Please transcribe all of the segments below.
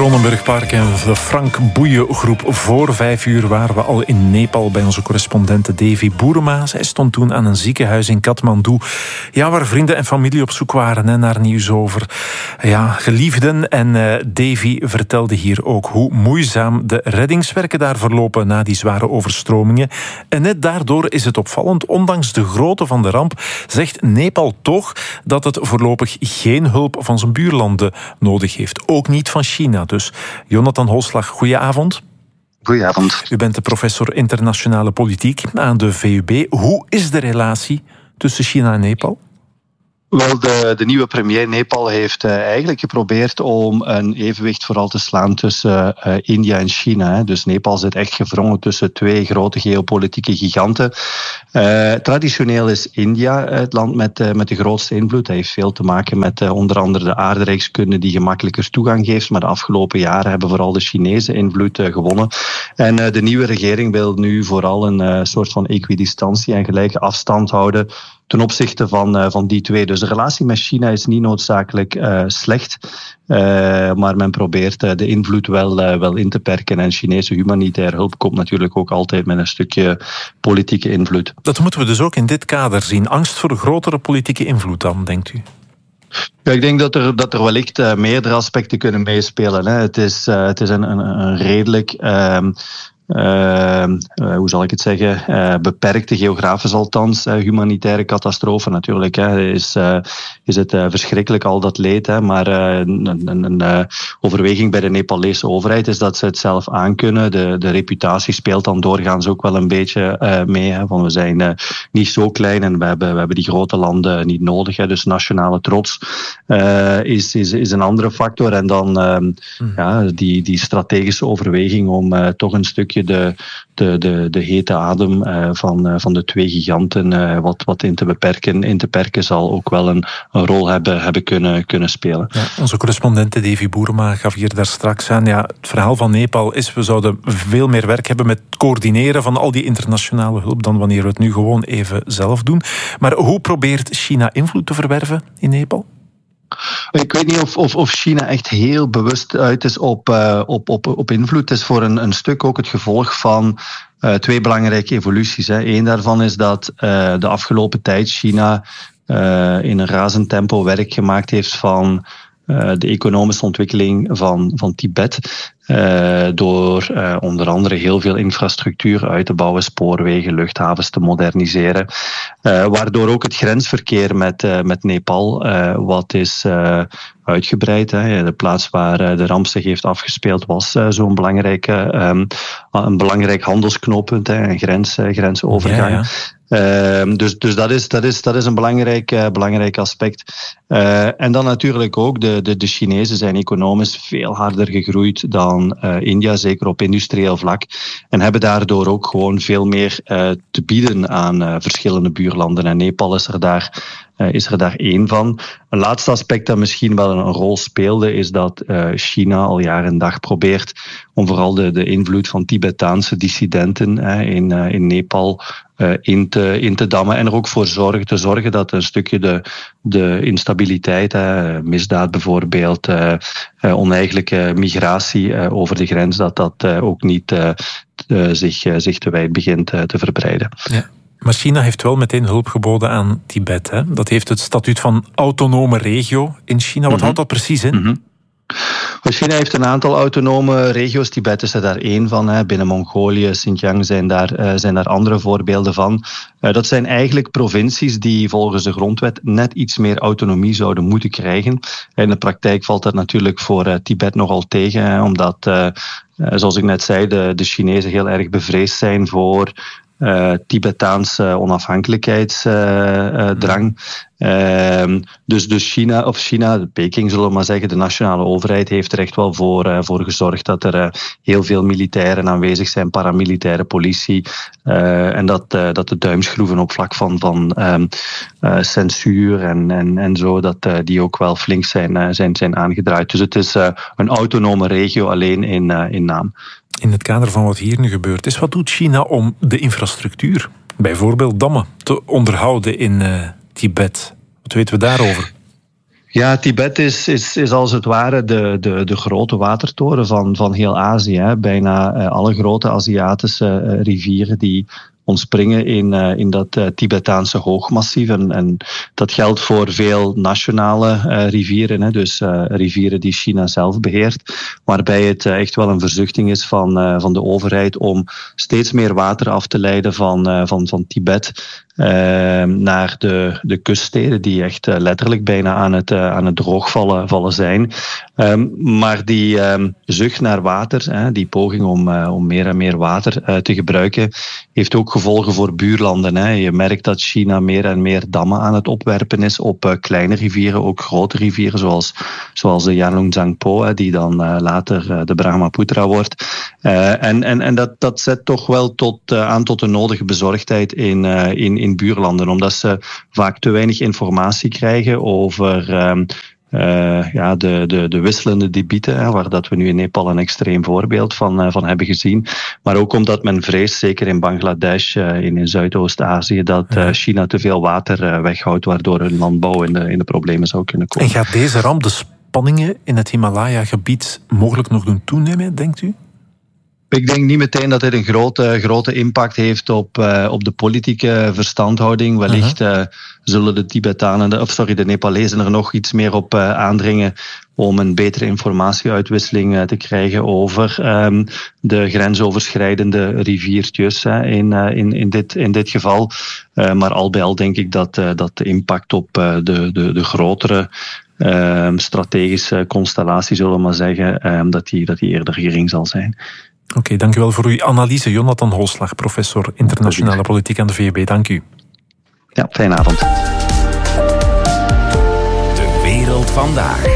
Kronenburgpark en de Frank Boeien groep. Voor 5 uur waren we al in Nepal bij onze correspondente Devi Boerema. Zij stond toen aan een ziekenhuis in Kathmandu. Ja, waar vrienden en familie op zoek waren naar nieuws over geliefden. En Devi vertelde hier ook hoe moeizaam de reddingswerken daar verlopen na die zware overstromingen. En net daardoor is het opvallend, ondanks de grootte van de ramp, zegt Nepal toch dat het voorlopig geen hulp van zijn buurlanden nodig heeft. Ook niet van China. Dus Jonathan Holslag, goedenavond. Goedenavond. U bent de professor internationale politiek aan de VUB. Hoe is de relatie tussen China en Nepal? Wel, de nieuwe premier Nepal heeft eigenlijk geprobeerd om een evenwicht vooral te slaan tussen India en China. Dus Nepal zit echt gevrongen tussen twee grote geopolitieke giganten. Traditioneel is India het land met de grootste invloed. Dat heeft veel te maken met onder andere de aardrijkskunde die gemakkelijker toegang geeft. Maar de afgelopen jaren hebben vooral de Chinese invloed gewonnen. En de nieuwe regering wil nu vooral een soort van equidistantie en gelijke afstand houden ten opzichte van die twee. Dus de relatie met China is niet noodzakelijk slecht. Maar men probeert de invloed wel in te perken. En Chinese humanitaire hulp komt natuurlijk ook altijd met een stukje politieke invloed. Dat moeten we dus ook in dit kader zien. Angst voor een grotere politieke invloed dan, denkt u? Ja, ik denk dat er wellicht meerdere aspecten kunnen meespelen. Hè. Het is een redelijk hoe zal ik het zeggen, beperkte, geografisch althans, humanitaire catastrofe natuurlijk. Is het verschrikkelijk al dat leed, maar een overweging bij de Nepalese overheid is dat ze het zelf aankunnen. De reputatie speelt dan doorgaans ook wel een beetje mee. Van we zijn niet zo klein en we hebben die grote landen niet nodig. Dus nationale trots is een andere factor. En dan die strategische overweging om toch een stukje de hete adem van de twee giganten wat in te perken zal ook wel een rol hebben kunnen spelen. Ja, onze correspondente Devi Boerema gaf hier daar straks aan. Ja, het verhaal van Nepal is, we zouden veel meer werk hebben met het coördineren van al die internationale hulp dan wanneer we het nu gewoon even zelf doen. Maar hoe probeert China invloed te verwerven in Nepal? Ik weet niet of China echt heel bewust uit is op invloed. Het is voor een stuk ook het gevolg van twee belangrijke evoluties. Eén daarvan is dat de afgelopen tijd China in een razend tempo werk gemaakt heeft van de economische ontwikkeling van Tibet. Door onder andere heel veel infrastructuur uit te bouwen, spoorwegen, luchthavens te moderniseren. Waardoor ook het grensverkeer met Nepal wat is uitgebreid. De plaats waar de ramp zich heeft afgespeeld was zo'n een belangrijk handelsknooppunt, een grensovergang. Ja. Dus dat is een belangrijk aspect. En dan natuurlijk ook de Chinezen zijn economisch veel harder gegroeid dan India, zeker op industrieel vlak. En hebben daardoor ook gewoon veel meer te bieden aan verschillende buurlanden. En Nepal is er daar één van. Een laatste aspect dat misschien wel een rol speelde, is dat China al jaar en dag probeert om vooral de invloed van Tibetaanse dissidenten in Nepal in te dammen en er ook voor te zorgen dat een stukje de instabiliteit, misdaad bijvoorbeeld, oneigenlijke migratie over de grens, dat ook niet zich te wijd begint te verbreiden. Ja. Maar China heeft wel meteen hulp geboden aan Tibet. Hè? Dat heeft het statuut van autonome regio in China. Wat houdt dat precies in? Mm-hmm. China heeft een aantal autonome regio's. Tibet is er daar één van. Binnen Mongolië, Xinjiang zijn daar andere voorbeelden van. Dat zijn eigenlijk provincies die volgens de grondwet net iets meer autonomie zouden moeten krijgen. In de praktijk valt dat natuurlijk voor Tibet nogal tegen. Omdat, zoals ik net zei, de Chinezen heel erg bevreesd zijn voor Tibetaanse onafhankelijkheidsdrang. Dus China, Peking zullen we maar zeggen, de nationale overheid heeft er echt wel voor gezorgd dat er heel veel militairen aanwezig zijn, paramilitaire politie, en dat de duimschroeven op vlak van censuur en zo, dat die ook wel flink zijn aangedraaid. Dus het is een autonome regio alleen in naam. In het kader van wat hier nu gebeurd is, wat doet China om de infrastructuur, bijvoorbeeld dammen, te onderhouden in Tibet? Wat weten we daarover? Ja, Tibet is als het ware de grote watertoren van heel Azië. Hè. Bijna alle grote Aziatische rivieren die ontspringen in dat Tibetaanse hoogmassief. En dat geldt voor veel nationale rivieren. Hè. Dus rivieren die China zelf beheert. Waarbij het echt wel een verzuchting is van de overheid om steeds meer water af te leiden van Tibet naar de kuststeden die echt letterlijk bijna aan het droogvallen zijn. Maar die zucht naar water, die poging om meer en meer water te gebruiken, heeft ook gevolgen voor buurlanden. Hè. Je merkt dat China meer en meer dammen aan het opwerpen is op kleine rivieren, ook grote rivieren zoals de Yarlung-Tsangpo, die dan later de Brahmaputra wordt. En dat zet toch wel aan tot de nodige bezorgdheid in buurlanden, omdat ze vaak te weinig informatie krijgen over de wisselende debieten, waar dat we nu in Nepal een extreem voorbeeld van hebben gezien. Maar ook omdat men vreest, zeker in Bangladesh, in Zuidoost-Azië, dat China te veel water weghoudt, waardoor hun landbouw in de problemen zou kunnen komen. En gaat deze ramp de spanningen in het Himalaya-gebied mogelijk nog doen toenemen, denkt u? Ik denk niet meteen dat dit een grote impact heeft op de politieke verstandhouding. Wellicht zullen de Nepalezen er nog iets meer op aandringen om een betere informatieuitwisseling te krijgen over de grensoverschrijdende riviertjes in dit geval. Maar al bij al denk ik dat de impact op de grotere strategische constellatie, zullen we maar zeggen, dat die eerder gering zal zijn. Oké, dank u wel voor uw analyse. Jonathan Holslag, professor internationale politiek aan de VUB. Dank u. Ja, fijne avond. De wereld vandaag.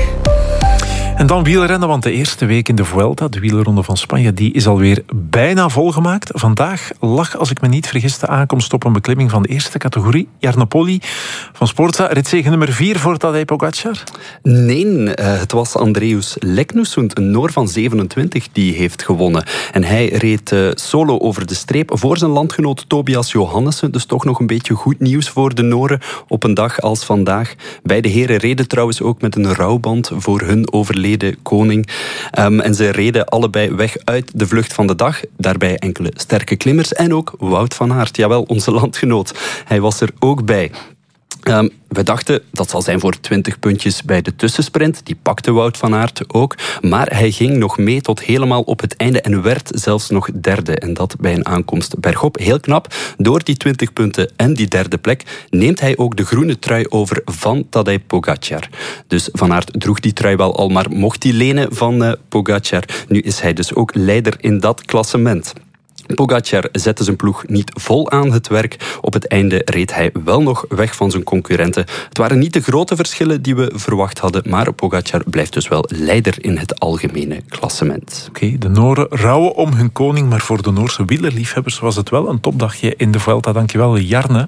En dan wielrennen, want de eerste week in de Vuelta, de wielerronde van Spanje, die is alweer bijna volgemaakt. Vandaag lag, als ik me niet vergis, de aankomst op een beklimming van de eerste categorie. Jarno Poli van Sportza, ritzege nummer 4 voor Tadej Pogacar? Nee, het was Andreas Leknessund, een Noor van 27, die heeft gewonnen. En hij reed solo over de streep voor zijn landgenoot Tobias Johannessen. Dus toch nog een beetje goed nieuws voor de Noren op een dag als vandaag. Beide heren reden trouwens ook met een rouwband voor hun overleden koning. En ze reden allebei weg uit de vlucht van de dag. Daarbij enkele sterke klimmers en ook Wout van Aert. Jawel, onze landgenoot. Hij was er ook bij. We dachten, dat zal zijn voor 20 puntjes bij de tussensprint. Die pakte Wout van Aert ook. Maar hij ging nog mee tot helemaal op het einde en werd zelfs nog derde. En dat bij een aankomst bergop. Heel knap. Door die 20 punten en die derde plek neemt hij ook de groene trui over van Tadej Pogacar. Dus Van Aert droeg die trui wel al, maar mocht die lenen van Pogacar. Nu is hij dus ook leider in dat klassement. Pogacar zette zijn ploeg niet vol aan het werk. Op het einde reed hij wel nog weg van zijn concurrenten. Het waren niet de grote verschillen die we verwacht hadden, maar Pogacar blijft dus wel leider in het algemene klassement. Oké, de Noren rouwen om hun koning, maar voor de Noorse wielerliefhebbers was het wel een topdagje in de Vuelta. Dankjewel, Jarne.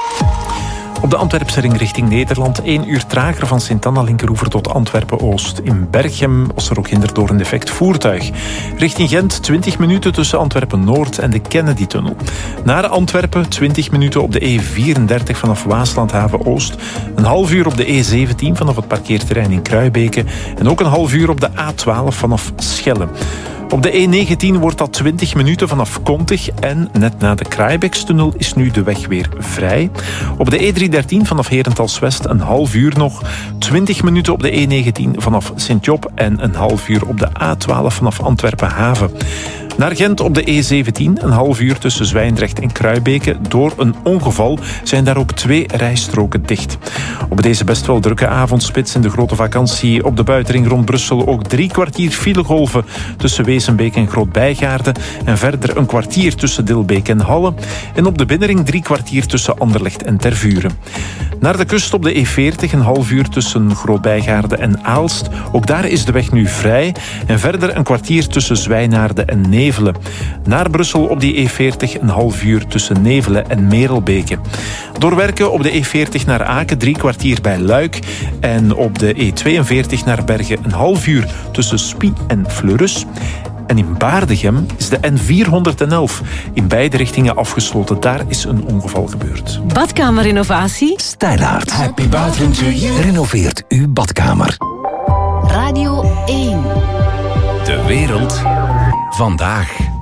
Op de Antwerpse ring richting Nederland 1 uur trager van Sint-Anna Linkeroever tot Antwerpen-Oost. In Berchem was er ook hinder door een defect voertuig. Richting Gent 20 minuten tussen Antwerpen-Noord en de Kennedy-tunnel. Naar Antwerpen 20 minuten op de E34 vanaf Waaslandhaven-Oost. Een half uur op de E17 vanaf het parkeerterrein in Kruibeke. En ook een half uur op de A12 vanaf Schelle. Op de E19 wordt dat 20 minuten vanaf Kontig en net na de Kraaibeekstunnel is nu de weg weer vrij. Op de E313 vanaf Herentals-West een half uur nog. 20 minuten op de E19 vanaf Sint-Job en een half uur op de A12 vanaf Antwerpen-Haven. Naar Gent op de E17, een half uur tussen Zwijndrecht en Kruibeke. Door een ongeval zijn daar ook 2 rijstroken dicht. Op deze best wel drukke avondspits in de grote vakantie op de buitenring rond Brussel ook 3 kwartier filegolven tussen Wezenbeek en Groot-Bijgaarden. En verder een kwartier tussen Dilbeek en Halle. En op de binnenring 3 kwartier tussen Anderlecht en Tervuren. Naar de kust op de E40, een half uur tussen Groot-Bijgaarden en Aalst. Ook daar is de weg nu vrij. En verder een kwartier tussen Zwijnaarden en Nevelen. Naar Brussel op die E40 een half uur tussen Nevelen en Merelbeke. Doorwerken op de E40 naar Aken 3 kwartier bij Luik. En op de E42 naar Bergen een half uur tussen Spie en Fleurus. En in Baardegem is de N411 in beide richtingen afgesloten. Daar is een ongeval gebeurd. Badkamerinnovatie? Stylaert. Happy bathroom to you. Renoveert uw badkamer. Radio 1. De wereld vandaag.